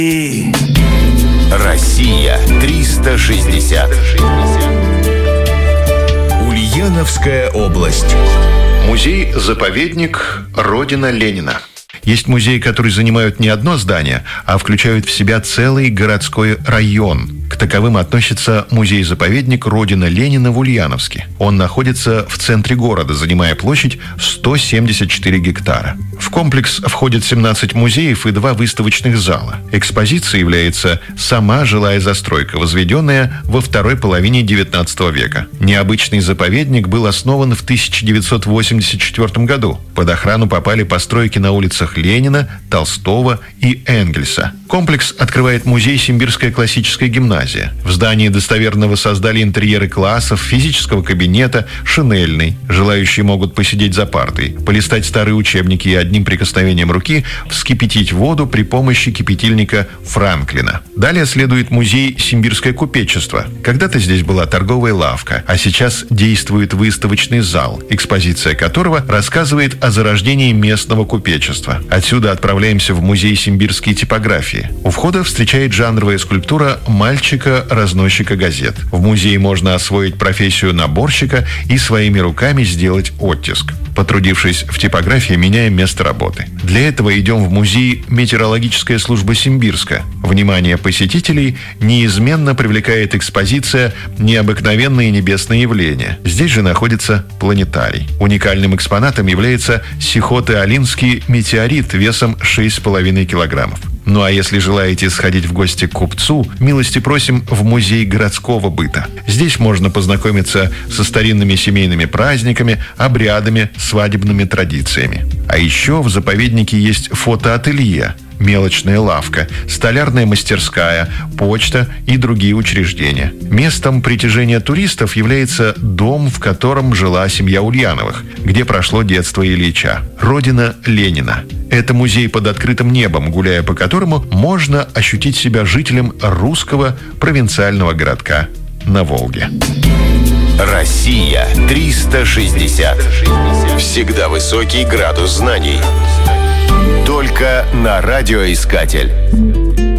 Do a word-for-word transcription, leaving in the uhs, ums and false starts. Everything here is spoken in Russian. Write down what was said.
Россия триста шестьдесят. Ульяновская область. Музей-заповедник «Родина Ленина». Есть музеи, которые занимают не одно здание, а включают в себя целый городской район. К таковым относится музей-заповедник «Родина Ленина» в Ульяновске. Он находится в центре города, занимая площадь сто семьдесят четыре гектара. В комплекс входят семнадцать музеев и два выставочных зала. Экспозицией является сама жилая застройка, возведенная во второй половине девятнадцатого века. Необычный заповедник был основан в тысяча девятьсот восемьдесят четвёртом году. Под охрану попали постройки на улицах Ленина, Толстого и Энгельса. Комплекс открывает музей «Симбирская классическая гимназия». В здании достоверно воссоздали интерьеры классов, физического кабинета, шинельный. Желающие могут посидеть за партой, полистать старые учебники и одним прикосновением руки вскипятить воду при помощи кипятильника Франклина. Далее следует музей «Симбирское купечество». Когда-то здесь была торговая лавка, а сейчас действует выставочный зал, экспозиция которого рассказывает о зарождении местного купечества. Отсюда отправляемся в музей симбирской типографии. У входа встречает жанровая скульптура мальчика-разносчика газет. В музее можно освоить профессию наборщика и своими руками сделать оттиск. Потрудившись в типографии, меняем место работы. Для этого идем в музей «Метеорологическая служба Симбирска». Внимание посетителей неизменно привлекает экспозиция «Необыкновенные небесные явления». Здесь же находится планетарий. Уникальным экспонатом является сихоты-алинский метеорит весом шесть с половиной килограммов. Ну а если желаете сходить в гости к купцу, милости просим в музей городского быта. Здесь можно познакомиться со старинными семейными праздниками, обрядами, свадебными традициями. А еще в заповеднике есть фотоателье, мелочная лавка, столярная мастерская, почта и другие учреждения. Местом притяжения туристов является дом, в котором жила семья Ульяновых, где прошло детство Ильича. Родина Ленина. Это музей под открытым небом, гуляя по которому можно ощутить себя жителем русского провинциального городка на Волге. Россия триста шестьдесят. Всегда высокий градус знаний. Только на радиоискатель.